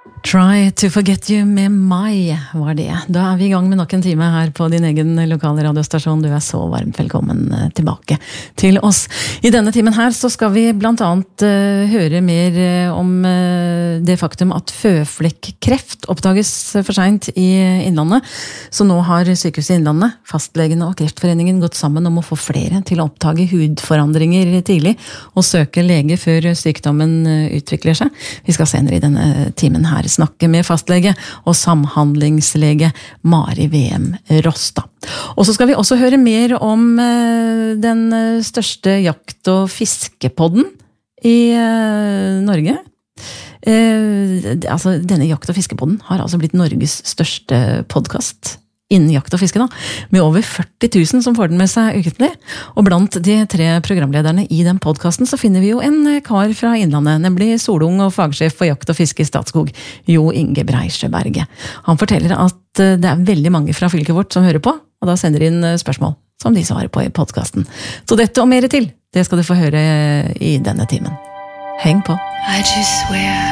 Try to forget you med Mai var det. Da vi I gang med nok en time her på din egen lokale radiostasjon. Du så varmt velkommen tilbake til oss. I denne timen her så skal vi blant annet høre mer om det faktum at føflekkreft oppdages for sent I Innlandet. Så nå har Sykehuset Innlandet, fastlegene og Kreftforeningen gått sammen om å få flere til å oppdage hudforandringer tidlig og søke lege før sykdommen utvikler seg. Vi skal senere I denne timen her snakke med fastlege og samhandlingslege Mari VM Rostad. Og så skal vi også høre mer om den største jakt- og fiskepodden I Norge. Denne jakt- og fiskepodden har altså blitt Norges største podcast innen jakt og fiske da, med over 40 000 som får den med seg ukentlig. Og blant de 3 programlederne I den podcasten så finner vi jo en kar fra Innlandet, nemlig solung og fagsjef for jakt og fiske I Statskog, Jo Inge Breisjøberget. Han forteller at det veldig mange fra fylket vårt som hører på, og da sender inn spørsmål som de svarer på I podcasten. Så dette og mer til, det skal du få høre I denne timen. Heng på! I just swear